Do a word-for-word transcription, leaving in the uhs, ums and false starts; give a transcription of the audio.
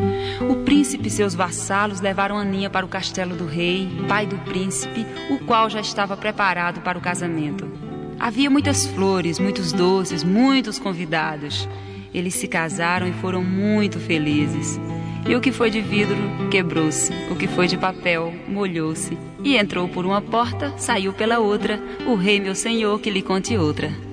O príncipe e seus vassalos levaram Aninha para o castelo do rei, pai do príncipe, o qual já estava preparado para o casamento. Havia muitas flores, muitos doces, muitos convidados. Eles se casaram e foram muito felizes. E o que foi de vidro quebrou-se, o que foi de papel molhou-se. E entrou por uma porta, saiu pela outra, o rei meu senhor que lhe conte outra.